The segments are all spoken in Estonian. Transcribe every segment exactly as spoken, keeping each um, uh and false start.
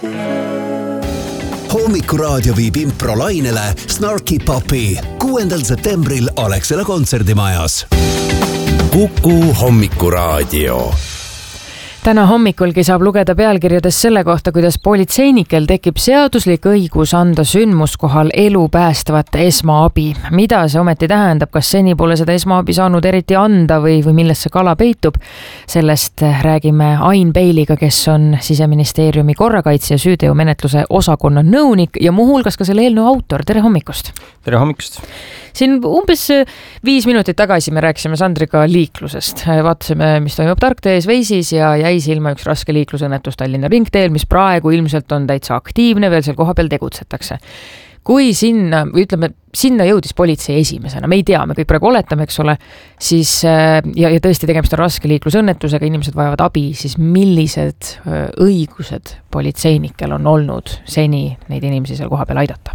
Hommikuraadio viib impro lainele Snarky Puppy kuuendal septembril Alexela kontserdimajas. Kuku Hommikuraadio. Täna hommikulgi saab lugeda pealkirjades selle kohta, kuidas politseinikel tekib seaduslik õigus anda sündmuskohal elu päästvat esmaabi. Mida see ometi tähendab, kas seni pole seda esmaabi saanud eriti anda või, või millest see kala peitub? Sellest räägime Ain Peiliga, kes on Siseministeeriumi korrakaitse ja süüteomenetluse osakonna nõunik ja muuhulgas ka selle eelnõu autor. Tere hommikust! Tere hommikust! Siin umbes viis minutit tagasi me rääkisime Sandriga liiklusest. Vaatasime, mis toimub Tarktees Veisis ja jäi silma üks raske liiklusõnnetus Tallinna ringteel, mis praegu ilmselt on täitsa aktiivne, veel seal koha peal tegutsetakse. Kui sinna, või ütleme, sinna jõudis politsei esimesena, me ei tea, me kõik praegu oletame, eks ole, siis, ja, ja tõesti tegemist on raske liiklusõnnetusega, inimesed vajavad abi, siis millised õigused politseinikel on olnud seni neid inimesi seal koha peal aidata?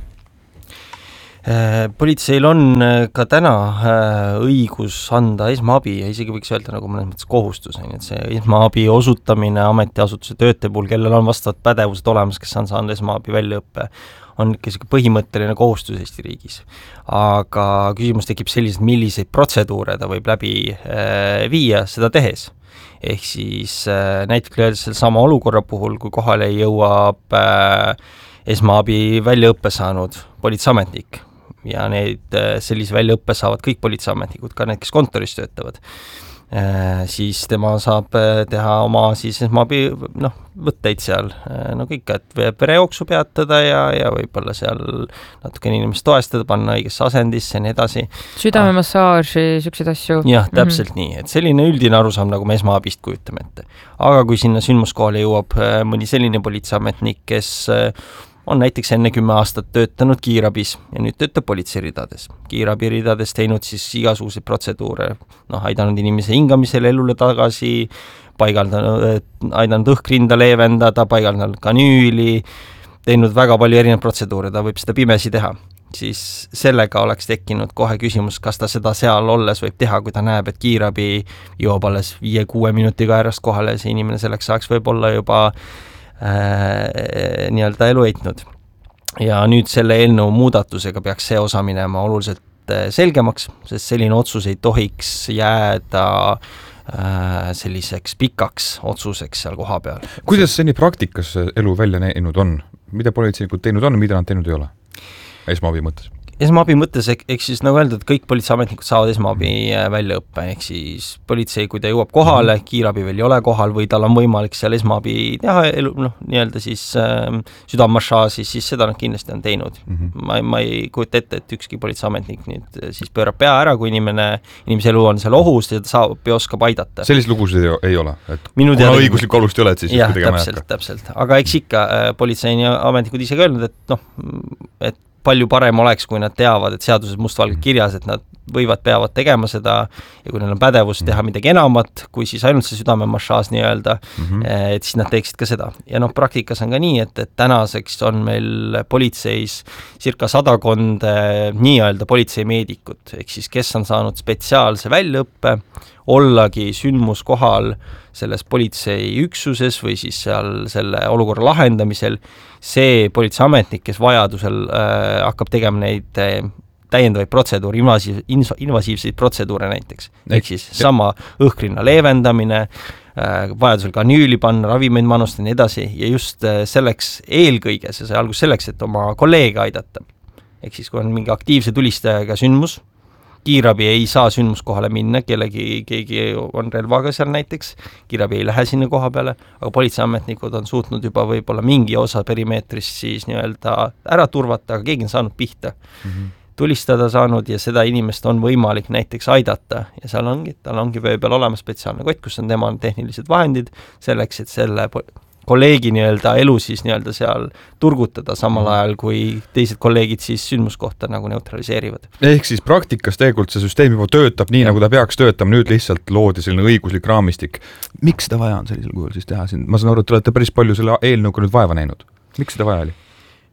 Politseil on ka täna õigus anda esmaabi ja isegi võiks öelda nagu mõnes mõttes kohustus, et see esmaabi osutamine ametiasutuse töötaja puhul, kellel on vastavad pädevused olemas, kes on saanud esmaabi väljaõppe, on ikka põhimõtteline kohustus Eesti riigis. Aga küsimus tekib sellised, milliseid protseduure ta võib läbi viia seda tehes. Ehk siis näiteks öeldes selle sama olukorra puhul, kui kohale jõuab esmaabi väljaõppe saanud politseiametnik, ja need sellise väljaõppe saavad kõik politseiametnikud, ka need, kes kontoris töötavad, siis tema saab teha oma siis esmaabi noh, võtteid seal, no kõik, et verejooksu peatada ja, ja võib-olla seal natuke inimest toestada, panna õigesse asendisse ja nii edasi. Südamemassaaži, sükseid asju. Jah, täpselt mm-hmm. nii, et selline üldine arusaam, nagu me esmaabist kujutame ette. Aga kui sinna sündmuskohale jõuab mõni selline politseiametnik, kes on näiteks enne kümme aastat töötanud kiirabis ja nüüd töötab politseiridades. Kiirabiridades teinud siis igasuguseid protseduure, noh, aidanud inimese hingamisele elule tagasi, paigaldanud, aidanud õhkrinda leevendada, paigaldanud kanüüli, teinud väga palju erinevaid protseduure, ta võib seda pimesi teha. Siis sellega oleks tekkinud kohe küsimus, kas ta seda seal olles võib teha, kui ta näeb, et kiirabi jõuab alles viie-kuue minutiga ärast kohale, see inimene selleks saaks võib-olla juba Äh, nii-öelda elu eitnud. Ja nüüd selle eelnõu muudatusega peaks see osa minema oluliselt selgemaks, sest selline otsus ei tohiks jääda äh, selliseks pikaks otsuseks seal koha peal. Kuidas seni praktikas elu välja näinud on? Mida politseinikud teinud on, mida nad teinud ei ole? Esmaabi mõttes. Esmaabi mõttes, ehk siis nagu öeldud, kõik politseiametnikud saavad esmaabi väljaõppe, ehk siis politsei, kui ta jõuab kohale, kiirabi veel ei ole kohal või tal on võimalik seal esmaabi teha, elu, noh, nii-öelda siis äh, südamemassaaži, siis seda nad kindlasti on teinud. Mm-hmm. Ma, ma ei kujuta ette, et ükski politseiametnik nüüd siis pöörab pea ära, kui inimene, inimese elu on seal ohus ja ta saab ja oskab aidata. Sellised lugusid ei, ei ole, et Minu kuna teada, õiguslik alust ei ole, et siis jah, täpselt, täpselt. Aga eks ikka äh, politseini ametnikud ise ka öelnud, et noh, et palju parem oleks, kui nad teavad, et seaduses mustvalgelt kirjas, et nad võivad, peavad tegema seda ja kui neil on pädevus teha midagi enamat, kui siis ainult see südamemassaaž nii-öelda, mm-hmm. et siis nad teeksid ka seda. Ja noh, praktikas on ka nii, et, et tänaseks on meil politseis circa sadakond nii-öelda politseimeedikut, ehk siis kes on saanud spetsiaalse väljaõppe, ollagi sündmuskohal selles politseiüksuses või siis seal selle olukorra lahendamisel, see politseiametnik, kes vajadusel äh, hakkab tegema neid äh, täiendavaid protseduure, invasiiv, invasiivseid protseduure näiteks. Ehk siis sama õhkrinna leevendamine, äh, vajadusel kanüüli panna, ravimeid manustada ja nii edasi ja just äh, selleks eelkõige, see sai algus selleks, et oma kolleege aidata. Ehk siis kui on mingi aktiivse tulistajaga sündmus, kiirabi ei saa sündmuskohale minna, kellegi, keegi on relvaga seal näiteks, kiirabi ei lähe sinna koha peale, aga politseiametnikud on suutnud juba võib-olla mingi osa perimeetrist siis nii-öelda ära turvata, aga keegi on saanud pihta. Mm-hmm. Tulistada saanud ja seda inimest on võimalik näiteks aidata ja seal ongi, tal ongi vöö peal olema spetsiaalne kott, kus on tema tehnilised vahendid selleks, et selle kolleegi nii-öelda elu siis nii-öelda seal turgutada samal ajal, kui teised kolleegid siis sündmuskohta nagu neutraliseerivad. Ehk siis praktikas tegelikult see süsteem juba töötab nii, ja. nagu ta peaks töötama, nüüd lihtsalt loodi selline õiguslik raamistik. Miks seda vaja on sellisel kujul siis teha? Ma saan aru, et te olete päris palju selle eelnõuga nüüd vaeva näinud. Miks seda vaja oli?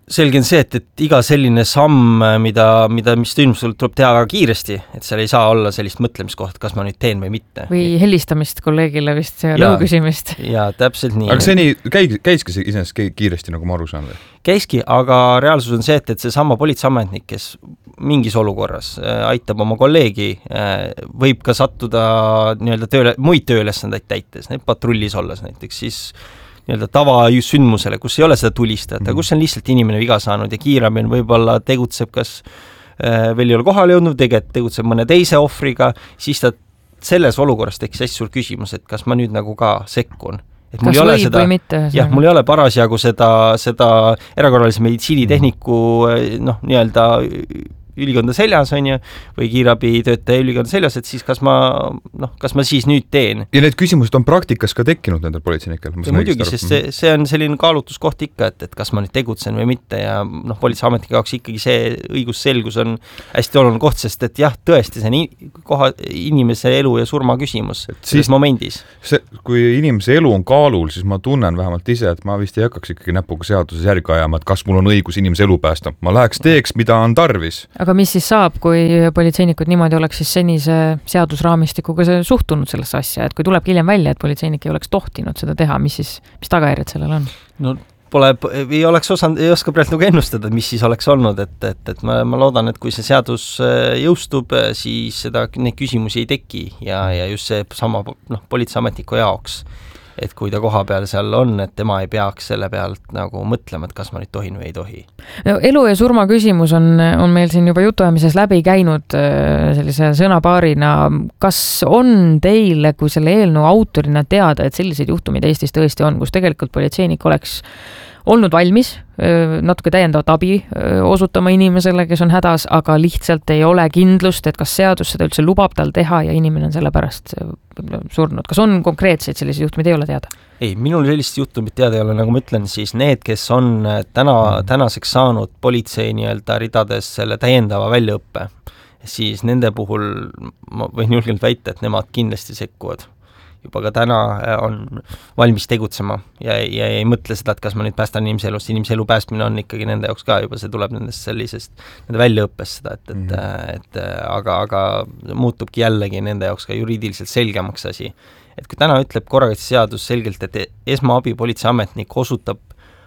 selge on see, et, et iga selline samm, mida, mida, mis toimub, tuleb teha väga kiiresti, et seal ei saa olla sellist mõtlemiskohta, kas ma nüüd teen või mitte. Või helistamist kolleegile vist ja nõu küsimist. Jaa, täpselt nii. Aga see nii, käi, käiski see iseenesest kiiresti, nagu ma aru saan või? Käiski, aga reaalsus on see, et, et see sama politseiametnik, kes mingis olukorras aitab oma kolleegi, võib ka sattuda nii-öelda tööle, muid tööülesandeid täites, need patrullis olles näiteks, siis nii-öelda tavasündmusele, kus ei ole seda tulistajat, aga kus on lihtsalt inimene viga saanud ja kiirabi võib-olla tegutseb, kas äh, veel ei ole kohale jõudnud, tegelikult tegutseb mõne teise ohvriga, siis ta selles olukorras tekkis hästi suur küsimus, et kas ma nüüd nagu ka sekkun. Et mul kas ei ole võib seda, või mitte? Jah, mul ei ole parasjagu seda, seda erakorralise meditsiinitehniku noh, nii-öelda ülikonda seljas on ju, või kiirabitöötaja ülikonda seljas, et siis kas ma, noh, kas ma siis nüüd teen. Ja need küsimused on praktikas ka tekkinud nendel politseinikel? Muidugi, sest see, see on selline kaalutluskoht ikka, et, et kas ma nüüd tegutsen või mitte ja noh, politseiametnike jaoks ikkagi see õigusselgus on hästi oluline koht, sest et jah, tõesti, see on koha, inimese elu ja surma küsimus selles siis, momendis. See, kui inimese elu on kaalul, siis ma tunnen vähemalt ise, et ma vist ei hakkaks ikkagi näpuga seaduses järgi ajama, et kas mul on õigus inimese elu päästa. Ma läheks teeks, mida on tarvis. Aga mis siis saab, kui politseinikud niimoodi oleks siis senise seadusraamistikuga suhtunud sellesse asja, et kui tuleb hiljem välja, et politseinik ei oleks tohtinud seda teha, mis siis, mis tagajärjed sellel on? No pole, ei oleks osanud, ei oska praegu nagu ennustada, mis siis oleks olnud, et, et, et ma, ma loodan, et kui see seadus jõustub, siis seda, neid küsimusi ei teki ja, ja just see sama noh, politseiametniku jaoks, et kui ta koha peal seal on, et tema ei peaks selle pealt nagu mõtlema, et kas ma nüüd tohin või ei tohi. No, elu ja surma küsimus on, on meil siin juba jutuajamises läbi käinud sellise sõnapaarina. Kas on teile kui selle eelnõu autorina teada, et selliseid juhtumid Eestis tõesti on, kus tegelikult politseinik oleks olnud valmis natuke täiendavat abi osutama inimesele, kes on hädas, aga lihtsalt ei ole kindlust, et kas seadus seda üldse lubab tal teha ja inimene on selle pärast surnud. Kas on konkreetseid selliseid juhtumid, ei ole teada? Ei, minul sellist juhtumit teada ei ole, nagu ma ütlen, siis need, kes on täna, tänaseks saanud politsei nii-öelda ridades selle täiendava väljaõppe, siis nende puhul ma võin julgelt väita, et nemad kindlasti sekkuvad. Juba ka täna on valmis tegutsema ja, ja ei mõtle seda, et kas ma nüüd päästan inimese elust. Inimese elu päästmine on ikkagi nende jaoks ka juba, see tuleb nendest sellisest nende väljaõppest seda, et, et, mm. et, et aga, aga muutubki jällegi nende jaoks ka juriidiliselt selgemaks asi. Et kui täna ütleb korrakaitseseadus selgelt, et esmaabi politseiametnik osutab,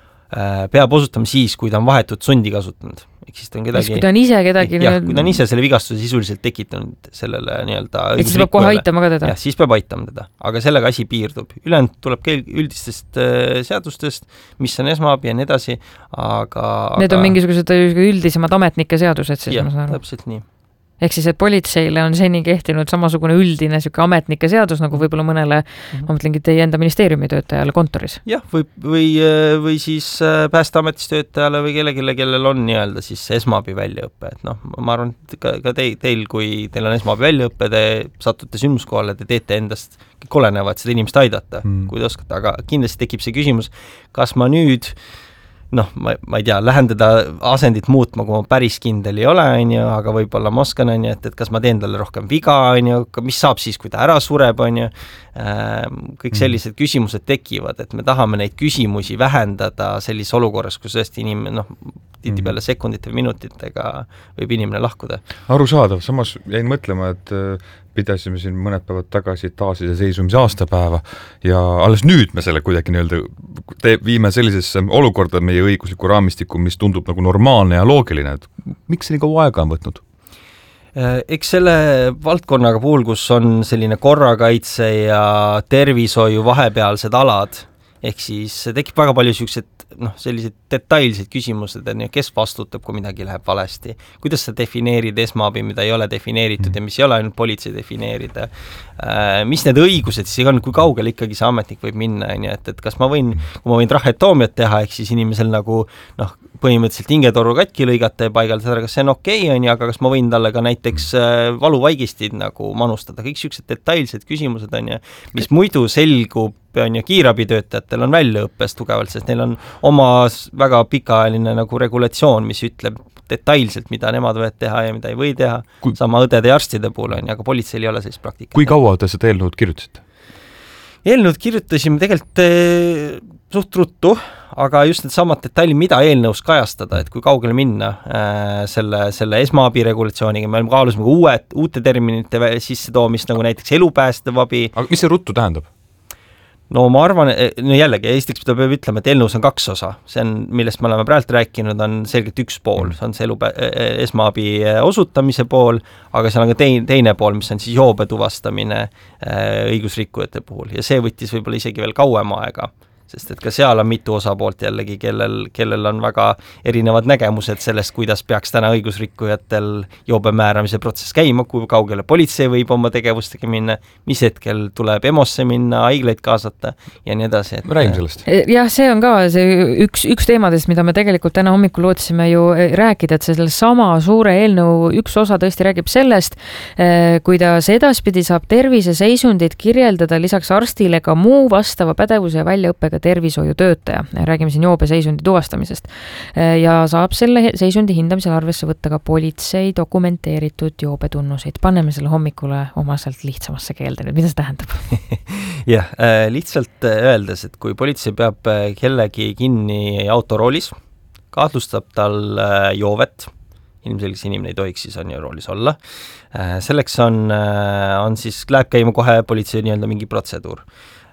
peab osutama siis, kui ta on vahetut sundi kasutanud. Ehk siis ta on kedagi... Kui ta on ise kedagi... Jah, kui ta on ise selle vigastuse sisuliselt tekitanud sellele nii-öelda... Et siis peab kohe aitama ka teda? Jah, siis peab aitama teda. Aga sellega asi piirdub. Ülejäänud tuleb üldistest äh, seadustest, mis on esmaabi ja nii edasi, aga... Need aga... on mingisugused üldisemad ametnike seadused, siis jah, ma saan aru. Täpselt nii. Ehk siis, et politseile on seni kehtinud samasugune üldine siuke ametnike seadus, nagu võib-olla mõnele, mm-hmm. ma mõtlengi teie enda ministeeriumi töötajale kontoris. Jah, või, või, või siis päästeametis töötajale või kellelegi, kellel on nii-öelda siis esmaabi väljaõppe. Et noh, ma arvan, et ka, ka teil, teil, kui teil on esmaabi väljaõppe, te satute sündmuskohale, te teete endast kõik olenevad seda inimest aidata, mm. kui te oskate, aga kindlasti tekib see küsimus, kas ma nüüd noh, ma, ma ei tea, lähen teda asendit muutma, kui ma päris kindel ei ole, on ju, aga võib-olla ma oskan, on ju, et, et kas ma teen talle rohkem viga, on ju, mis saab siis, kui ta ära sureb, on ju, kõik sellised küsimused tekivad, et me tahame neid küsimusi vähendada sellises olukorras, kus tõesti inimene, noh, tihtipeale sekundite või minutitega võib inimene lahkuda. Arusaadav, samas jäin mõtlema, et pidasime siin mõned päevad tagasi taasiseseisvumise aastapäeva ja alles nüüd me selle kuidagi nii-öelda te, viime sellisesse olukorda meie õigusliku raamistiku, mis tundub nagu normaalne ja loogiline. Et miks see nii kaua aega on võtnud? Eks selle valdkonnaga puhul, kus on selline korrakaitse ja tervishoiu vahepealsed alad, ehk siis tekib väga palju sellised, noh, sellised detailsed küsimused, kes vastutab, kui midagi läheb valesti. Kuidas sa defineerid esmaabi, mida ei ole defineeritud ja mis ei ole ainult politsei defineerida. Mis need õigused siis on, kui kaugel ikkagi see ametnik võib minna, et, et kas ma võin, kui ma võin trahhetoomiat teha, ehk siis inimesel nagu, noh, põhimõtteliselt hingetoru katki lõigata ja paigaldada, kas see on okei, on, aga kas ma võin talle ka näiteks valuvaigistid nagu manustada, kõik sellised detailsed küsimused on ja mis muidu selgub on ja kiirabitöötajatel on väljaõppes tugevalt, sest neil on oma väga pikaajaline nagu regulatsioon, mis ütleb detailselt, mida nemad võivad teha ja mida ei või teha. Kui... Sama õdede ja arstide puhul on, aga politseil ei ole sellist praktikat. Kui kaua te seda eelnõud kirjutasite? Eelnõud kirjutasime tegelikult suht ruttu, aga just need samad detailid, mida eelnõus kajastada, et kui kaugele minna äh, selle, selle esmaabi regulatsiooniga, me kaalusime uued, uute terminite sisse toomist, nagu näiteks elupäästev abi. Aga mis see ruttu tähendab? No ma arvan, no jällegi, Eestiks peab ütlema, et eelnõus on kaks osa. See on, millest me oleme praegu rääkinud, on selgelt üks pool. See on see elu, esmaabi osutamise pool, aga seal on ka teine, teine pool, mis on siis joobe tuvastamine õigusrikkujate puhul. Ja see võttis võib-olla isegi veel kauem aega, sest et ka seal on mitu osapoolt jällegi, kellel, kellel on väga erinevad nägemused sellest, kuidas peaks täna õigusrikkujatel joobe määramise protsess käima, kui kaugele politsei võib oma tegevustega minna, mis hetkel tuleb EMO-sse minna, haiglaid kaasata ja nii edasi. Me räägime sellest. Jah, see on ka see üks, üks teemadest, mida me tegelikult täna hommikul lootsime ju rääkida, et selle sama suure eelnõu üks osa tõesti räägib sellest, kuidas edaspidi saab terviseseisundit kirjeldada lisaks arstile ka muu vastava pädevuse ja väljaõppega tervishoiutöötaja. Räägime siin joobeseisundi tuvastamisest. Ja saab selle seisundi hindamisel arvesse võtta ka politsei dokumenteeritud joobetunnuseid. Paneme selle hommikule omaselt lihtsamasse keelde. Mida see tähendab? Jah, lihtsalt öeldes, et kui politsei peab kellegi kinni autoroolis, kahtlustab tal joovet, ilmselgelt inimene ei tohiks siis on ju roolis olla, selleks on, on siis, läheb käima kohe politsei nii-öelda mingi protseduur.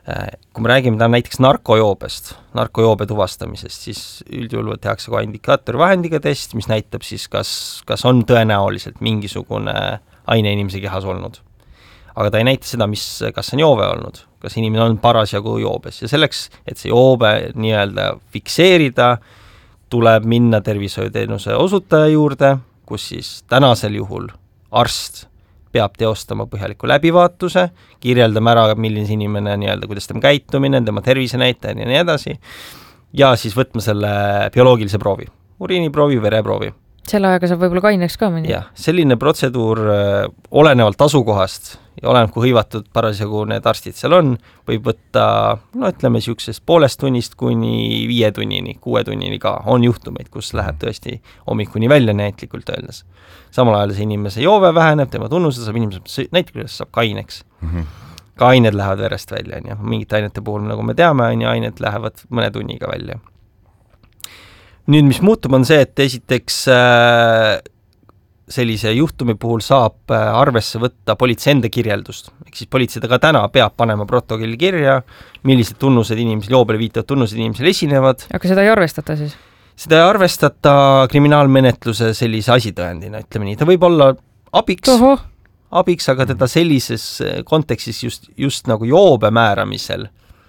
Kui me räägime täna näiteks narkojoobest, narkojoobe tuvastamisest, siis üldjuhul tehakse kohe indikaatori vahendiga test, mis näitab siis, kas, kas on tõenäoliselt mingisugune aine inimese kehas olnud. Aga ta ei näita seda, mis, kas on joove olnud, kas inimene on parasjagu joobes. Ja selleks, et see joobe nii-öelda fikseerida, tuleb minna tervishoiuteenuse osutaja juurde, kus siis tänasel juhul arst peab teostama põhjaliku läbivaatuse, kirjeldama ära, milline inimene, nii-öelda, kuidas tema käitumine, tema tervisenäitaja ja nii edasi, ja siis võtma selle bioloogilise proovi, uriiniproovi, vereproovi. Selle ajaga saab võib-olla kaineks ka mõni. Jah, selline protseduur olenevalt asukohast ja olenevalt, kui hõivatud parasjagu need arstid seal on, võib võtta, no ütleme, siuksest poolest tunnist kuni viie tunnini, kuue tunnini ka. On juhtumeid, kus läheb tõesti hommikuni välja näitlikult öeldes. Samal ajal see inimese joove väheneb, tema tunnused saab inimese näitlikult saab kaineks. Mm-hmm. Ka ained lähevad verest välja, ja mingite ainete puhul, nagu me teame, ja ained lähevad mõne tunniga välja. Nüüd, mis muutub, on see, et esiteks äh, sellise juhtumi puhul saab äh, arvesse võtta politsei enda kirjeldust. Ehk siis politsei ka täna peab panema protokolli kirja, millised tunnused inimesel, joobele viitavad tunnused inimesel esinevad. Aga seda ei arvestata siis? Seda ei arvestata kriminaalmenetluse sellise asitõendina, ütleme nii. Ta võib olla abiks, abiks, aga teda sellises kontekstis just, just nagu joobe määramisel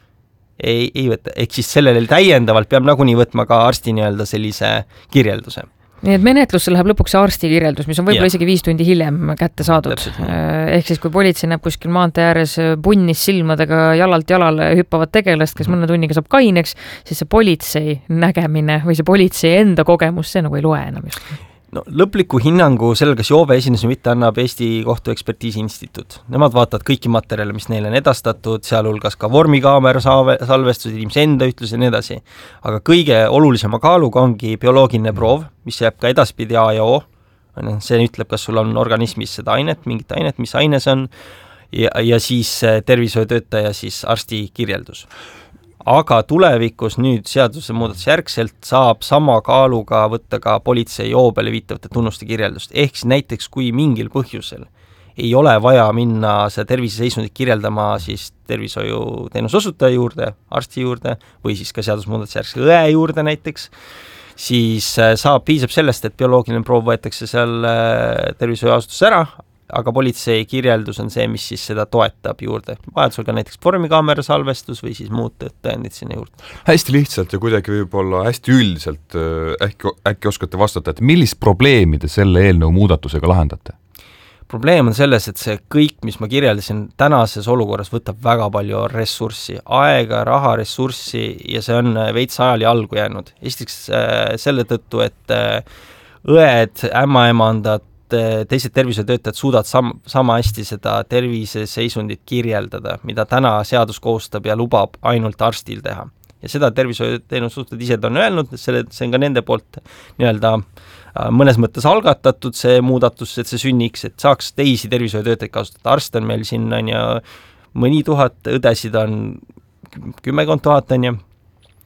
Ei, ei võtta, ehk siis sellele täiendavalt peab nagunii võtma ka arsti nii-öelda sellise kirjelduse. Nii et menetlusse läheb lõpuks arsti kirjeldus, mis on võib-olla isegi viis tundi hiljem kätte saadud. Ehk siis, kui politsei näeb kuskil maantee ääres punnis silmadega jalalt jalale hüppavad tegelast, kes mõne tunniga saab kaineks, siis see politsei nägemine või see politsei enda kogemus, see nagu ei loe enam just. No, lõpliku hinnangu sellel, kas joove esines mitte, annab Eesti Kohtuekspertiisi Instituut. Nemad vaatavad kõiki materjale, mis neile on edastatud, sealhulgas ka vormikaamera salvestused, inimese enda ütlus ja nii edasi. Aga kõige olulisema kaaluga ongi bioloogiline proov, mis jääb ka edaspidi A ja O. See ütleb, kas sul on organismis seda ainet, mingit ainet, mis aines on, ja, ja siis tervishoiutöötaja siis arsti kirjeldus. Aga tulevikus nüüd seaduse muudatuse järgselt saab sama kaaluga võtta ka politsei joobele viitavate tunnuste kirjeldust. Ehk siis näiteks, kui mingil põhjusel ei ole vaja minna see terviseseisundit kirjeldama siis tervishoiuteenuse osutaja juurde, arsti juurde või siis ka seaduse muudatuse järgselt õe juurde näiteks, siis saab, piisab sellest, et bioloogiline proov võetakse seal tervishoiuasutuses ära, aga politsei kirjeldus on see, mis siis seda toetab juurde. Vajadusel ka näiteks vormikaamera salvestus või siis muud tõendid sinna juurde. Hästi lihtsalt ja kuidagi võib-olla hästi üldiselt äkki, äkki oskate vastata, et millist probleemi te selle eelnõu muudatusega lahendate? Probleem on selles, et see kõik, mis ma kirjeldasin tänases olukorras, võtab väga palju ressurssi, aega, raha, ressurssi ja see on veits ajali algu jäänud. Esiteks selle tõttu, et õed, ämmaemandad, teised tervisetöötajad suudavad sam- sama hästi seda terviseseisundit kirjeldada, mida täna seadus kohustab ja lubab ainult arstil teha. Ja seda tervishoiuteenuse suhted ise on öelnud, selle, see on ka nende poolt nii-öelda mõnes mõttes algatatud see muudatus, et see sünniks, et saaks teisi tervishoiutöötajaid kasutada. Arst on meil siin on ja mõni tuhat, õdesid on kümmekond tuhat on ja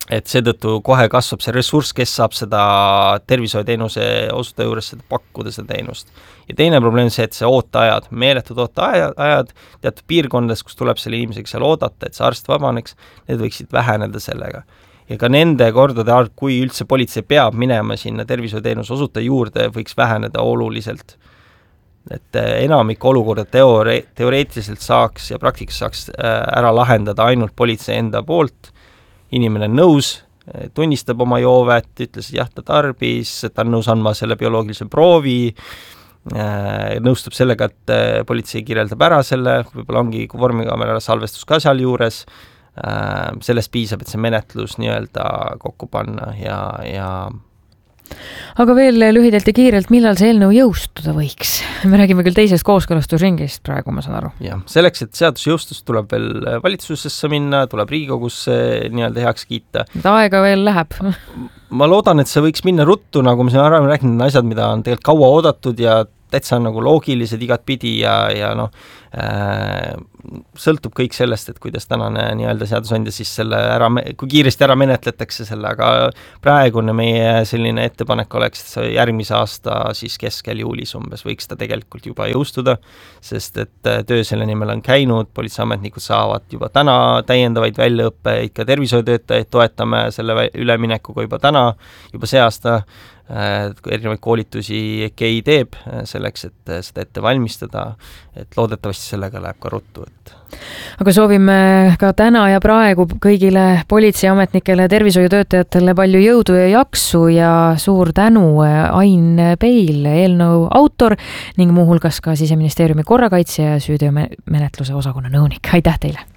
et seetõttu kohe kasvab see ressurss, kes saab seda tervishoiuteenuse osutaja juures seda pakkuda, seda teenust. Ja teine probleem see, et see ooteajad, meeletud ooteajad, teatud piirkondades, kus tuleb selle inimesega seal oodata, et see arst vabaneks, need võiksid väheneda sellega. Ja ka nende kordade arv, kui üldse politsei peab minema sinna tervishoiuteenuse osutaja juurde, võiks väheneda oluliselt. Et enamik olukorda teore, teoreetiliselt saaks ja praktikas saaks ära lahendada ainult politsei enda poolt. Inimene on nõus, tunnistab oma joovet, ütles, et jah, ta tarbis, ta on nõus andma selle bioloogilise proovi, nõustub sellega, et politsei kirjeldab ära selle, võib-olla ongi vormikaamera salvestus ka seal juures, sellest piisab, et see menetlus nii-öelda kokku panna ja, ja aga veel lühidalt ja kiirelt, millal see eelnõu jõustuda võiks? Me räägime küll teisest kooskõlastusringist praegu, ma saan aru. Ja, selleks, et seadus jõustus, tuleb veel valitsusesse minna, tuleb Riigikogusse nii-öelda heaks kiita. Aega veel läheb. Ma loodan, et see võiks minna ruttu, nagu me siin arvame rääkinud, asjad, mida on tegelikult kaua oodatud ja täitsa nagu loogilised igat pidi ja, ja noh, äh, sõltub kõik sellest, et kuidas tänane nii-öelda seadusandja siis selle ära, kui kiiresti ära menetletakse selle, aga praegune meie selline ettepanek oleks järgmise aasta siis keskel juulis umbes võiks ta tegelikult juba jõustuda, sest et töö selle nimel on käinud, politseiametnikud saavad juba täna täiendavaid väljaõppeid, ka tervishoiutöötajaid toetame selle üleminekuga juba täna, juba see aasta, erinevaid koolitusi Kei teeb selleks, et seda ette valmistada, et loodetavasti sellega läheb ka ruttu. Et... Aga soovime ka täna ja praegu kõigile politseiametnikele, tervishoiutöötajatele palju jõudu ja jaksu ja suur tänu Ain Peil, eelnõu autor ning muuhulgas ka Siseministeeriumi korrakaitse ja süüteomenetluse osakonna nõunik. Aitäh teile!